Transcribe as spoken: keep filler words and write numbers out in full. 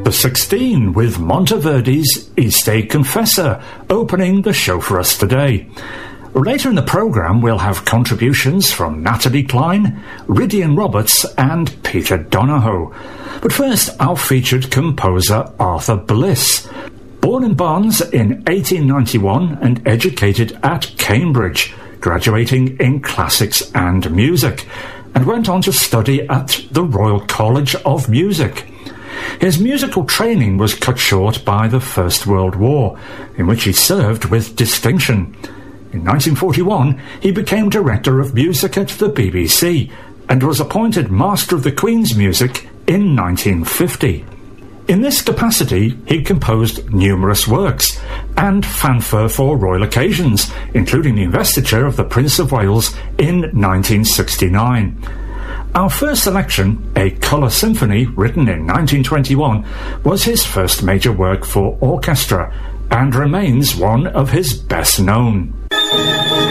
The Sixteen with Monteverdi's Iste Confessor, opening the show for us today. Later in the programme we'll have contributions from Natalie Klein, Rydian Roberts and Peter Donahoe. But first, our featured composer Arthur Bliss. Born in Barnes in eighteen ninety-one and educated at Cambridge, graduating in classics and music, and went on to study at the Royal College of Music. His musical training was cut short by the First World War, in which he served with distinction. In nineteen forty-one, he became Director of Music at the B B C and was appointed Master of the Queen's Music in nineteen fifty. In this capacity, he composed numerous works and fanfare for royal occasions, including the investiture of the Prince of Wales in nineteen sixty-nine. Our first selection, A Colour Symphony, written in nineteen twenty-one, was his first major work for orchestra and remains one of his best known.